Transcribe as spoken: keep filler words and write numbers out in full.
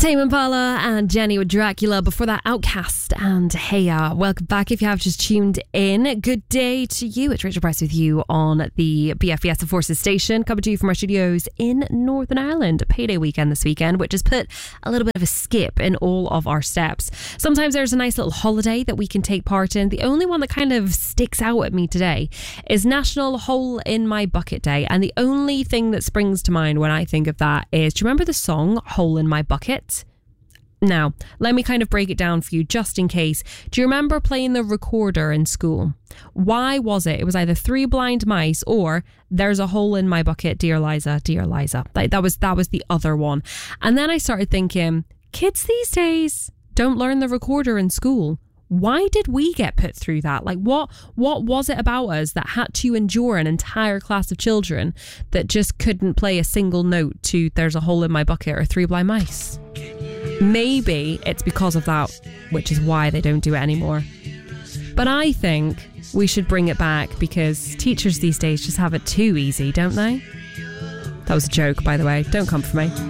Tame Impala and Jenny with Dracula. Before that, Outcast and Hey Ya. Welcome back if you have just tuned in. Good day to you. It's Rachel Price with you on the B F B S of Forces station, coming to you from our studios in Northern Ireland. Payday weekend this weekend, which has put a little bit of a skip in all of our steps. Sometimes there's a nice little holiday that we can take part in. The only one that kind of sticks out at me today is National Hole in My Bucket Day. And the only thing that springs to mind when I think of that is, do you remember the song Hole in My Bucket? Now, let me kind of break it down for you just in case. Do you remember playing the recorder in school? Why was it? It was either Three Blind Mice or There's a Hole in My Bucket, Dear Liza, Dear Liza. Like that was that was the other one. And then I started thinking, kids these days don't learn the recorder in school. Why did we get put through that? Like what what was it about us that had to endure an entire class of children that just couldn't play a single note to There's a Hole in My Bucket or Three Blind Mice? Maybe it's because of that, which is why they don't do it anymore. But I think we should bring it back because teachers these days just have it too easy, don't they? That was a joke, by the way. Don't come for me.